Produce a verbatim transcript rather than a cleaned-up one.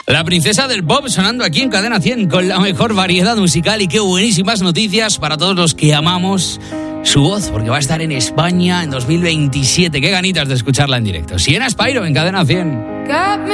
La princesa del pop sonando aquí en Cadena cien con la mejor variedad musical y qué buenísimas noticias para todos los que amamos su voz, porque va a estar en España en dos mil veintisiete. Qué ganitas de escucharla en directo. Sienna Spyro en Cadena cien.